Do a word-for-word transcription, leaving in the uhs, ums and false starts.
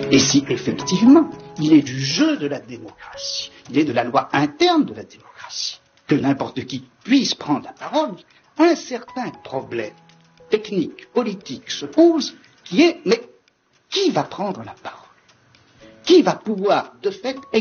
Et si effectivement il est du jeu de la démocratie, il est de la loi interne de la démocratie, que n'importe qui puisse prendre la parole, un certain problème technique, politique se pose, qui est, mais qui va prendre la parole? Qui va pouvoir, de fait,